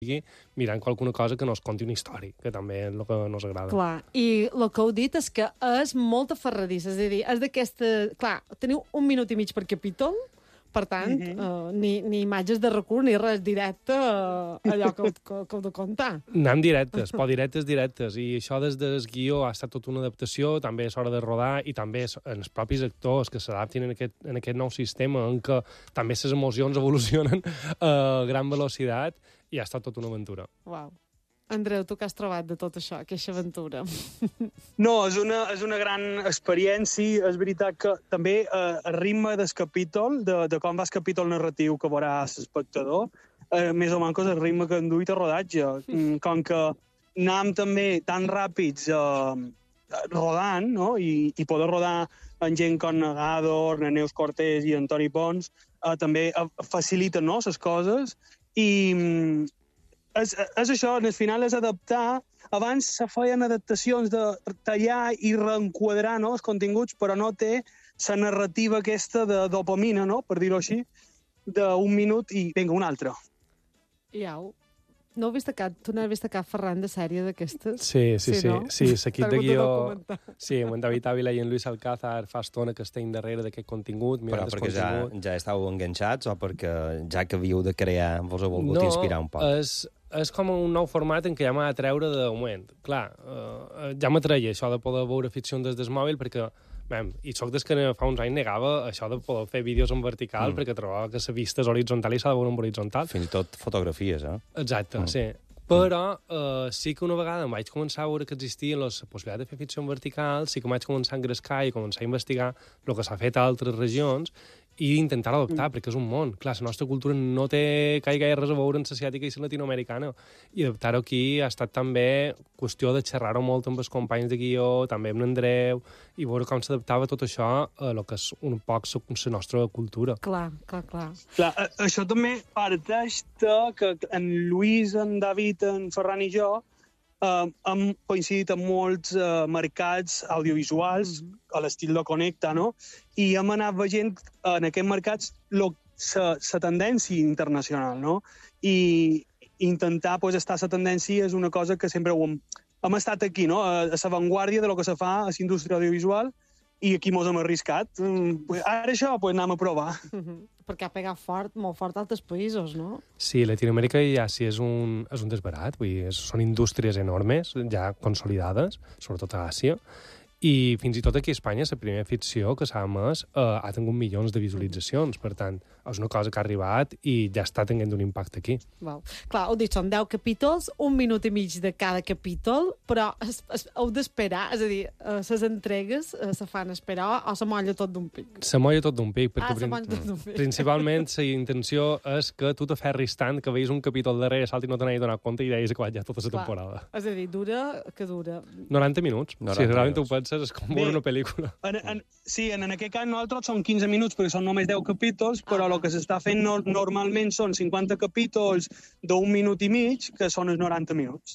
mirant qualsuna cosa que no es conti una història, que també és el que no agrada. Clar, i el que heu dit és que és molt aferradissa, és a dir, és d'aquesta... Clar, teniu 1 minut i mig per capítol, per tant, ni imatges de recurs ni res directe, allò que heu de contar. Anem directes, però directes, i això des del guió ha estat tota una adaptació, també és hora de rodar, i també els propis actors que s'adaptin en aquest nou sistema, en què també les emocions evolucionen a gran velocitat, i ha estat tota una aventura. Uau. Andreu, tu què has trobat de tot això, aquesta aventura? No, és una gran experiència. És veritat que també el ritme del capítol, de com va el capítol narratiu que veurà l'espectador, més o menys el ritme que han duit a rodatge. Com que anàvem també tan ràpids rodant, no? I poder rodar amb gent com Gádor, Neus Cortés i Antoni Pons també faciliten, no?, les coses. I és això, al final és adaptar. Abans se feien adaptacions de tallar i reenquadrar, no?, els continguts, però no té la narrativa aquesta de dopamina, no?, per dir-ho així, d'un minut i vinga, un altre. Iau. No heu vist tu no has vist cap Ferran de sèrie d'aquestes? Sí, no? Sí, l'equip de guió... Sí, amb en David Ávila i en Luis Alcázar fa estona que estem darrere d'aquest contingut. Però perquè ja estàu enganxats o perquè ja que havíeu de crear vos heu volgut inspirar un poc? No, és com un nou format en què ja m'ha de treure de moment. Clar, ja m'atreia això de poder veure ficció des del mòbil, perquè i soc des que fa uns anys negava això de poder fer vídeos en vertical, perquè trobava que la vista és horitzontal i s'ha de veure en horitzontal. Fins i tot fotografies, Exacte, sí. Però sí que una vegada em vaig començar a veure que existia la possibilitat de fer ficció en vertical, sí que vaig començar a engrescar i començar a investigar el que s'ha fet a altres regions i intentar adoptar, perquè és un món. Clar, la nostra cultura no té gaire res a veure amb l'asiàtica i la latinoamericana. I adaptar-ho aquí ha estat també qüestió de xerrar-ho molt amb els companys de guió, també amb l'Andreu, i veure com s'adaptava tot això a el que és un poc la nostra cultura. Clar. Clar, això també parteix que en Lluís, en David, en Ferran i jo hem coincidit en molts mercats audiovisuals a l'estil de Connecta, no? I hem anat veient en aquests mercats la tendència internacional, no? I intentar estar a la tendència és una cosa que sempre hem estat aquí, no? A l'avantguàrdia de lo que se fa a la indústria audiovisual, i aquí mos hem arriscat. Ara això, anem a provar. Perquè ha pegat molt fort a altres països, no? Sí, Latinoamèrica ja sí és un desbarat, vull dir, són indústries enormes, ja consolidades, sobretot a Àsia, i fins i tot aquí a Espanya la primera ficció que s'ha emès ha tingut milions de visualitzacions, per tant, és una cosa que ha arribat i ja està tenint un impacte aquí. Wow. Clar, heu dit, són 10 capítols, 1 minut i mig de cada capítol, però heu d'esperar, és a dir, les entregues se fan esperar o se molla tot d'un pic? Se molla tot d'un pic, perquè se molla tot d'un pic. Principalment la intenció és que tu t'aferris tant que veus un capítol darrere salti i no te n'has donat compte i ja has acabat ja tota la temporada. És a dir, dura 90 minuts. Si realment ho penses, és com veure una pel·lícula. Sí, en aquest cas nosaltres són 15 minuts perquè són només 10 capítols, però el que s'està fent normalment són 50 capítols d'1 minut i mig, que són els 90 minuts.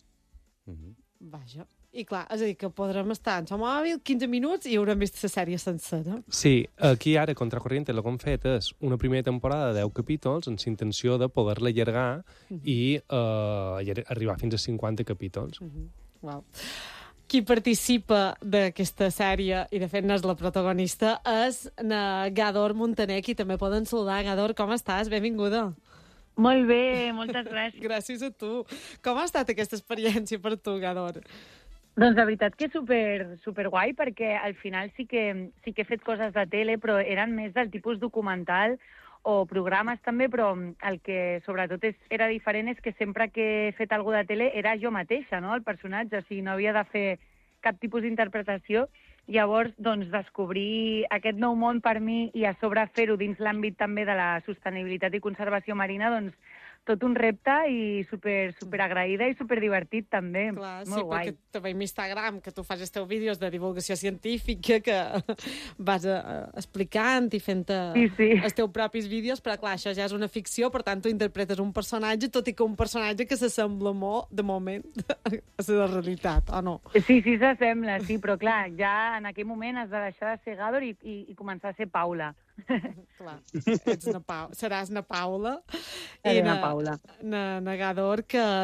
Vaja. I clar, és a dir, que podrem estar en el mòbil 15 minuts i haurem vist la sèrie sencera. Sí, aquí ara Contracorriente el que hem fet és una primera temporada de 10 capítols amb la intenció de poder-la allargar i arribar fins a 50 capítols. Wow. Qui participa d'aquesta sèrie, i de fet n'és la protagonista, és Gádor Montaner, qui també poden saludar. Gádor, com estàs? Benvinguda. Molt bé, moltes gràcies. Gràcies a tu. Com ha estat aquesta experiència per tu, Gádor? Doncs la veritat que super guai, perquè al final sí que he fet coses de tele, però eren més del tipus documental o programes també, però el que sobretot era diferent és que sempre que he fet alguna de tele era jo mateixa, no?, el personatge, o sigui, no havia de fer cap tipus d'interpretació. Llavors, doncs, descobrir aquest nou món per mi i a sobre fer-ho dins l'àmbit també de la sostenibilitat i conservació marina, doncs, tot un repte i super agraïda i super divertit també. Clar, molt guai. Perquè te veiem a Instagram, que tu fas els teus vídeos de divulgació científica, que vas explicant i fent els teus propis vídeos, però clar, això ja és una ficció, per tant tu interpretes un personatge, tot i que un personatge que s'assembla molt, de moment, a la realitat, o no? Sí, s'assembla, sí, però clar, ja en aquell moment has de deixar de ser Gádor i començar a ser Paula. Clar, seràs na Paula. Seré na Paula. Na Gador, que